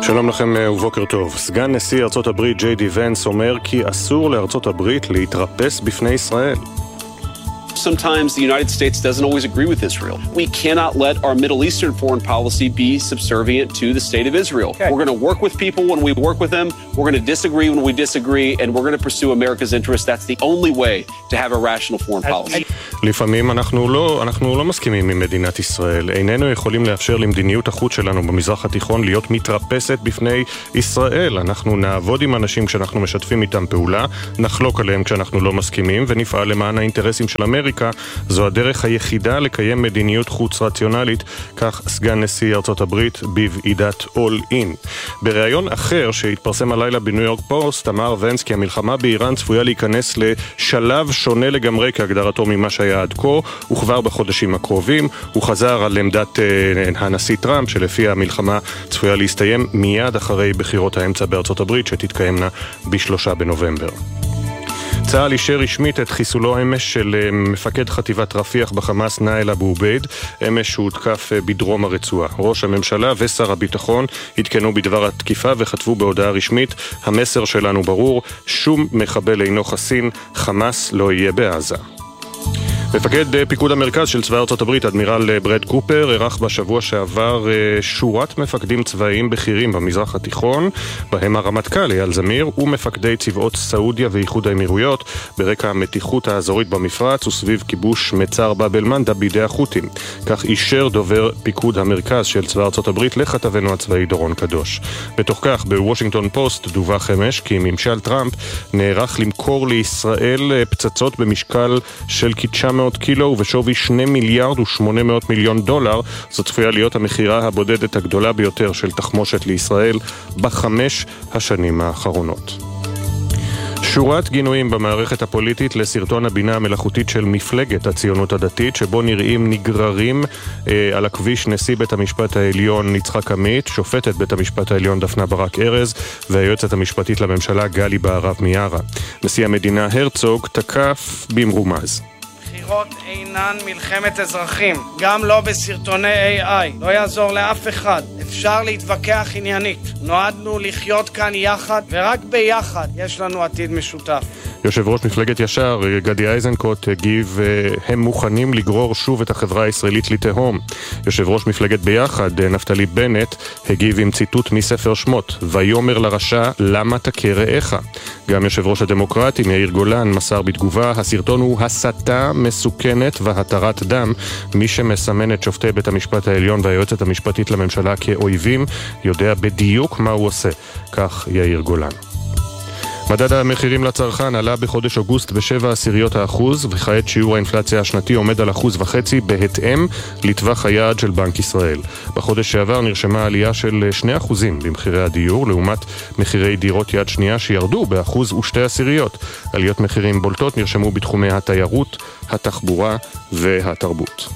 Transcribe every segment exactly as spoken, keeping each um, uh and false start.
שלום לכם ובוקר טוב. סגן נשיא ארצות הברית ג'יי די ונס אומר כי אסור לארצות הברית להתרפס בפני ישראל. Sometimes the United States doesn't always agree with Israel. We cannot let our Middle Eastern foreign policy be subservient to the state of Israel. Okay. We're going to work with people when we work with them. We're going to disagree when we disagree, and we're going to pursue America's interests. That's the only way to have a rational foreign policy. לפעמים אנחנו לא, אנחנו לא מסכימים עם מדינת ישראל. איננו יכולים לאפשר למדיניות החוץ שלנו במזרח התיכון להיות מתרפסת בפני ישראל. אנחנו נעבוד עם אנשים כשאנחנו משתפים איתם פעולה, נחלוק עליהם כשאנחנו לא מסכימים, ונפעל למען האינטרסים של אמריקה. זו הדרך היחידה לקיים מדיניות חוץ רציונלית, כך סגן נשיא ארצות הברית בוועידת All In. בריאיון אחר שהתפרסם הלילה בניו יורק פוסט, אמר ונס כי המלחמה באיראן צפויה להיכנס לשלב שונה לגמרי כהגדרתו ממה שהיה עד כה, וכבר בחודשים הקרובים. הוא חזר על עמדת uh, הנשיא טראמפ, שלפי המלחמה צפויה להסתיים מיד אחרי בחירות האמצע בארצות הברית, שתתקיימנה בשלושה בנובמבר. צה"ל אישר רשמית את חיסולו אמש של מפקד חטיבת רפיח בחמאס נאיל אבו עובייד, אמש שהותקף בדרום הרצועה. ראש הממשלה ושר הביטחון התקנו בדבר התקיפה וכתבו בהודעה רשמית: המסר שלנו ברור, שום מחבל אינו חסין, חמאס לא יהיה בעזה. מפקד פיקוד המרכז של צבא ארצות הברית, אדמירל ברד קופר, ערך בשבוע שעבר שורת מפקדים צבאיים בכירים במזרח התיכון, בהם הרמטכ"ל אייל זמיר ומפקדי צבאות סעודיה ואיחוד האמירויות, ברקע המתיחות האזורית במפרץ וסביב כיבוש מצר באב אל-מנדב בידי החות'ים. כך אישר דובר פיקוד המרכז של צבא ארצות הברית לכתבנו הצבאי דורון קדוש. בתוך כך, בוושינגטון פוסט דווח אמש כי ממשל טראמפ נערך למכור לישראל פצצות במשקל של כ-תשע מאות קילו ובשווי שני מיליארד ושמונה מאות מיליון דולר. זו צפויה להיות המחירה הבודדת הגדולה ביותר של תחמושת לישראל בחמש השנים האחרונות. שורת גינויים במערכת הפוליטית לסרטון הבינה המלאכותית של מפלגת הציונות הדתית, שבו נראים נגררים אה, על הכביש נשיא בית המשפט העליון יצחק עמית, שופטת בית המשפט העליון דפנה ברק ארז והיועצת המשפטית לממשלה גלי בהרב מיארה. נשיא המדינה הרצוג תקף במרומז: בחירות אינן מלחמת אזרחים, גם לא בסרטוני איי איי. לא יעזור לאף אחד. אפשר להתווכח עניינית. נועדנו לחיות כאן יחד, ורק ביחד יש לנו עתיד משותף. יושב ראש מפלגת ישר, גדי איזנקוט, הגיב: הם מוכנים לגרור שוב את החברה הישראלית לתהום. יושב ראש מפלגת ביחד, נפתלי בנט, הגיב עם ציטוט מספר שמות: ויאמר לרשע למה תכה רעך. גם יושב ראש הדמוקרטים יאיר גולן מסר בתגובה: הסרטון הוא הסתה מסוכנת והתרת דם. מי שמסמן את שופטי בית המשפט העליון והיועצת המשפטית לממשלה כאויבים יודע בדיוק מה הוא עושה. כך יאיר גולן. מדד המחירים לצרכן עלה בחודש אוגוסט בשבע עשיריות האחוז, וכעת שיעור האינפלציה השנתי עומד על אחוז וחצי בהתאם לטווח היעד של בנק ישראל. בחודש שעבר נרשמה עלייה של שני אחוזים במחירי הדיור, לעומת מחירי דירות יד שנייה שירדו באחוז ושתי עשיריות. עליות מחירים בולטות נרשמו בתחומי התיירות, התחבורה והתרבות.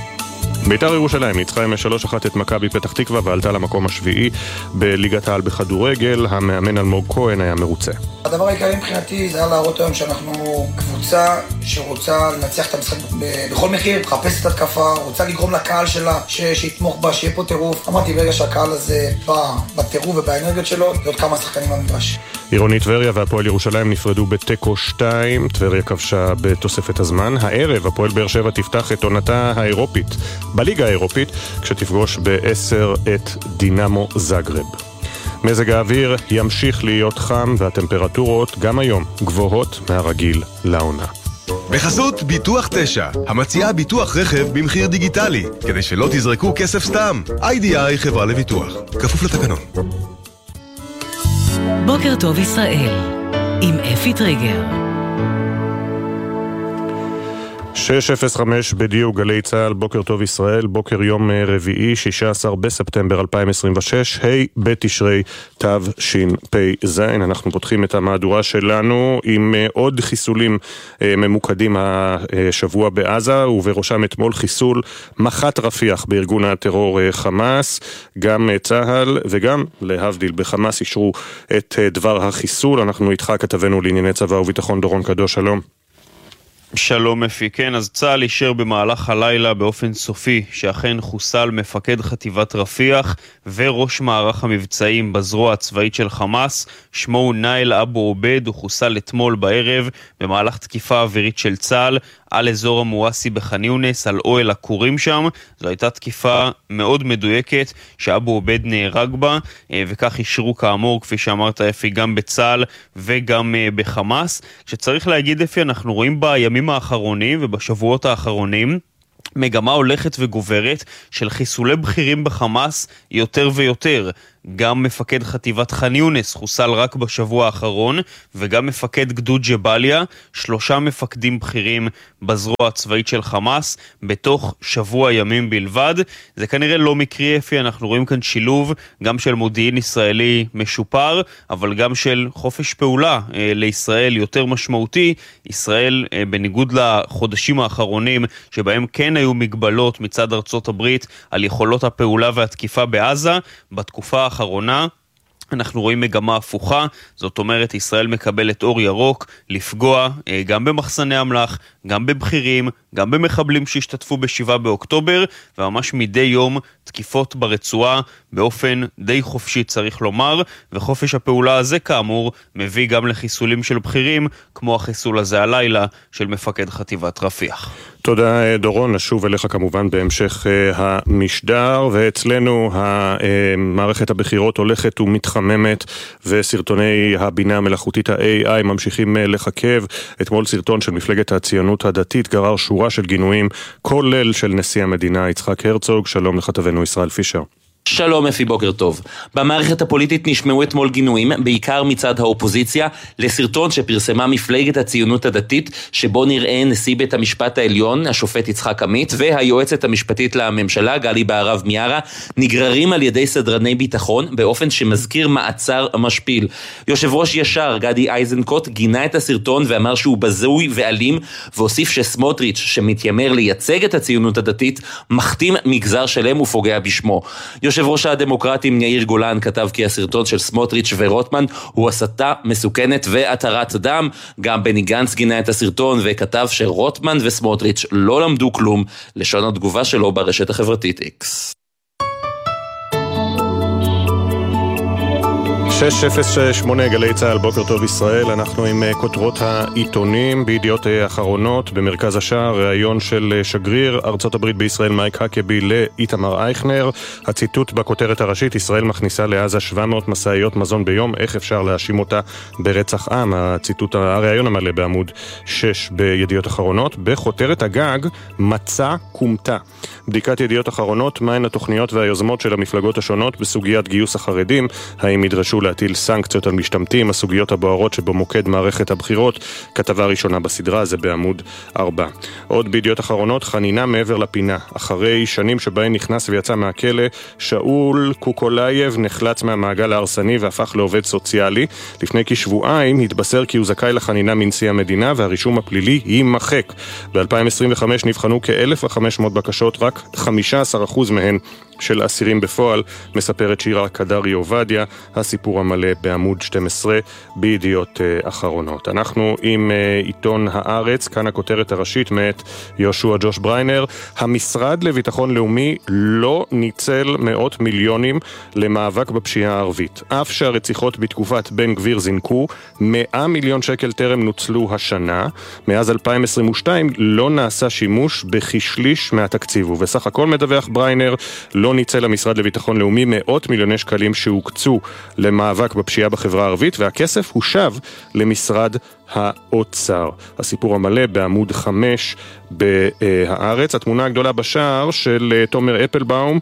בית"ר ירושלים ניצחה עם שלוש אחת את מכבי פתח תקווה ועלתה למקום השביעי בליגת העל בכדורגל. המאמן אלמוג כהן היה מרוצה. הדבר העיקרי מבחינתי זה היה להראות היום שאנחנו קבוצה שרוצה לנצח את המשחק בכל מחיר, מחפשת התקפה, רוצה לגרום לקהל שלה שיתמוך בה, שיהיה פה טירוף. אמרתי, ברגע שהקהל הזה בא בטירוף ובאנרגיות שלו, עוד כמה שחקנים במגרש. עירוני טבריה והפועל ירושלים נפרדו בתיקו שתיים, טבריה כבשה בתוספת הזמן. הערב הפועל באר שבע תפתח את עונתה האירופית בליגה האירופית, כשתפגוש בעשר את דינמו זאגרב. מזג האוויר ימשיך להיות חם והטמפרטורות גם היום גבוהות מהרגיל לעונה. בחסות ביטוח תשע, המציעה ביטוח רכב במחיר דיגיטלי, כדי שלא תזרקו כסף סתם. איי די איי חברה לביטוח, כפוף לתקנון. בוקר טוב ישראל, עם אפי טריגר. שש אפס חמש בדיוק גלי צהל, בוקר טוב ישראל, בוקר יום רביעי, שישה עשר בספטמבר אלפיים עשרים ושש, ה' בתשרי תשפ"ז. אנחנו פותחים את המהדורה שלנו עם עוד חיסולים ממוקדים השבוע בעזה, ובראשם אתמול חיסול מח"ט רפיח בארגון הטרור חמאס. גם צה"ל וגם להבדיל בחמאס אישרו את דבר החיסול. אנחנו איתך כתבנו לענייני צבא וביטחון דורון קדוש, שלום. שלום אפי, כן, אז צה"ל אישר במהלך הלילה באופן סופי שאכן חוסל מפקד חטיבת רפיח וראש מערך המבצעים בזרוע הצבאית של חמאס, שמו הוא נאיל אבו עובד, הוא חוסל אתמול בערב במהלך תקיפה אווירית של צה"ל על אזור המואסי בח'אן יונס, על אוהל הכורים שם. זו הייתה תקיפה מאוד מדויקת שאבו עובד נהרג בה, וכך אישרו כאמור, כפי שאמרת אפי, גם בצה"ל וגם בחמאס. שצריך להגיד אפי, אנחנו רואים בימים האחרונים ובשבועות האחרונים מגמה הולכת וגוברת של חיסולי בכירים בחמאס יותר ויותר. גם מפקד חטיבת ח'אן יונס חוסל רק בשבוע האחרון, וגם מפקד גדוד ג'באליה, שלושה מפקדים בכירים בזרוע הצבאית של חמאס בתוך שבוע ימים בלבד. זה כנראה לא מקרי אפי, אנחנו רואים כאן שילוב גם של מודיעין ישראלי משופר, אבל גם של חופש פעולה אה, לישראל יותר משמעותי. ישראל, אה, בניגוד לחודשים האחרונים שבהם כן היו מגבלות מצד ארצות הברית על יכולות הפעולה והתקיפה בעזה, בתקופה האחרונה אנחנו רואים מגמה הפוכה. זאת אומרת, ישראל מקבלת אור ירוק לפגוע גם במחסני אמל"ח, גם בבכירים, גם במחבלים שהשתתפו בשבעה באוקטובר, וממש מדי יום תקיפות ברצועה באופן די חופשי צריך לומר, וחופש הפעולה הזה כאמור מביא גם לחיסולים של בכירים, כמו החיסול הזה הלילה של מפקד חטיבת רפיח. תודה דורון, נשוב אליך כמובן בהמשך המשדר, ואצלנו מערכת הבחירות הולכת ומתחממת, וסרטוני הבינה המלאכותית ה-איי איי ממשיכים לחכב. אתמול סרטון של מפלגת הציונות הדתית גרר שורה של גינויים, כולל של נשיא המדינה יצחק הרצוג. שלום לכתבנו ישראל פישר. שלום אפי, בוקר טוב. במערכת הפוליטית נשמעו אתמול גינויים, בעיקר מצד האופוזיציה, לסרטון שפרסמה מפלגת הציונות הדתית, שבו נראה נשיא בית המשפט העליון, השופט יצחק עמית, והיועצת המשפטית לממשלה, גלי בהרב מיארה, נגררים על ידי סדרני ביטחון, באופן שמזכיר מעצר משפיל. יושב ראש ישר, גדי איזנקוט, גינה את הסרטון ואמר שהוא בזוי ואלים, והוסיף שסמוטריץ' שמתיימר לייצג את הציונות הדתית, מחתים מגזר שלם ופוגע בשמו. יושב ראש הדמוקרטים יאיר גולן כתב כי הסרטון של סמוטריץ' ורוטמן הוא הסתה מסוכנת והתרת דם. גם בני גנץ גינה את הסרטון וכתב שרוטמן וסמוטריץ' לא למדו כלום, לשון התגובה שלו ברשת החברתית איקס. שש אפס שמונה גלי צהל, בוקר טוב ישראל. אנחנו עם כותרות העיתונים בידיעות אחרונות. במרכז השער ראיון של שגריר ארצות הברית בישראל מייק הקבי לאיתמר אייכנר. הציטוט בכותרת הראשית: ישראל מכניסה לעזה שבע מאות משאיות מזון ביום, איך אפשר להאשים אותה ברצח עם? הציטוט, הראיון המלא בעמוד שש בידיעות אחרונות. בכותרת הגג: מצא קומתה. בדיקת ידיעות אחרונות: מהן התוכניות והיוזמות של המפלגות השונות בסוגיית גיוס החרדים? האם ידרשו להטיל סנקציות על משתמטים? הסוגיות הבוערות שבמוקד מערכת הבחירות. כתבה ראשונה בסדרה, זה בעמוד ארבע. עוד בידיעות אחרונות: חנינה מעבר לפינה. אחרי שנים שבהן נכנס ויצא מהכלא, שאול קוקולייב נחלץ מהמעגל ההרסני והפך לעובד סוציאלי. לפני כשבועיים התבשר כי הוא זכאי לחנינה מנשיא המדינה והרישום הפלילי יימחק. ב-אלפיים עשרים וחמש נבחנו כ-אלף וחמש מאות בקשות, רק חמישה עשר אחוז מהן של אסירים בפועל, מספרת שירה קדרי עובדיה. הסיפור המלא בעמוד שתים עשרה בידיעות אחרונות. אנחנו עם עיתון הארץ, כאן הכותרת הראשית מאת יהושע ג'וש בריינר: המשרד לביטחון לאומי לא ניצל מאות מיליונים למאבק בפשיעה הערבית. אף שהרציחות בתקופת בן גביר זינקו, מאה מיליון שקל טרם נוצלו השנה. מאז אלפיים עשרים ושתיים לא נעשה שימוש בכשליש מהתקציב, ובסך הכל מדווח בריינר לא ניצל המשרד לביטחון לאומי מאות מיליוני שקלים שהוקצו למאבק בפשיעה בחברה הערבית, והכסף הושב למשרד האוצר. הסיפור המלא בעמוד חמש בהארץ. התמונה הגדולה בשער של תומר אפלבאום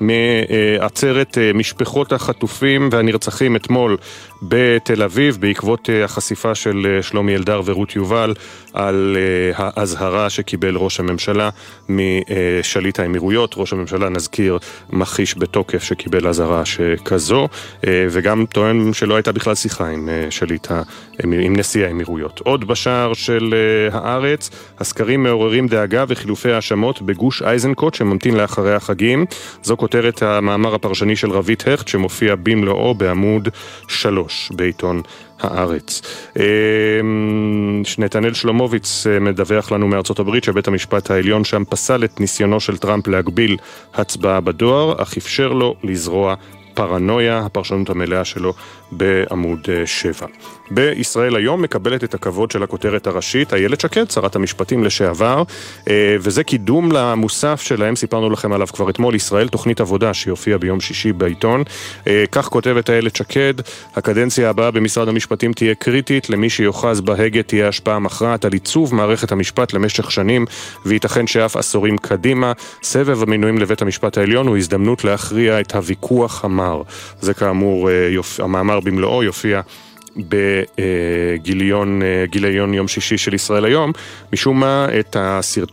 מעצרת משפחות החטופים והנרצחים אתמול בתל אביב, בעקבות החשיפה של שלומי אלדר ורות יובל על ההזהרה שקיבל ראש הממשלה משליט האמירויות. ראש הממשלה, נזכיר, מכחיש בתוקף שקיבל הזהרה שכזו, וגם טוען שלא הייתה בכלל שיחה עם שליט עם נשיא האמירויות. עוד בשער של הארץ: הסקרים מעוררים דאגה וחילופי האשמות בגוש איזנקוט שממתין לאחרי החגים. זו כותרת המאמר הפרשני של רבית הכט שמופיע במלואו בעמוד שלוש. שלוש בעיתון הארץ. נתנאל שלומוביץ מדווח לנו מארצות הברית שבית המשפט העליון שם פסל את ניסיונו של טראמפ להגביל הצבעה בדואר, אך אפשר לו לזרוע פרנויה, הפרשנות המלאה שלו בעמוד שבע. בישראל היום מקבלת את הכבוד של הכותרת הראשית איילת שקד, שרת המשפטים לשעבר, וזה קידום למוסף שלהם, סיפרנו לכם עליו כבר אתמול, ישראל תוכנית עבודה שיופיע ביום שישי בעיתון. כך כותבת איילת שקד, הקדנציה הבאה במשרד המשפטים תהיה קריטית, למי שיוחז בהגה תהיה השפעה מכרעת על עיצוב מערכת המשפט למשך שנים, וייתכן שאף עשורים קדימה. סבב המינויים לבית המשפט העליון הוא הזדמנות להכריע את הוויכוח המר. זה כאמור, יופ... המאמר במלואו יופיע בגיליון גיליון יום שישי של ישראל היום. משום מה את הסרטון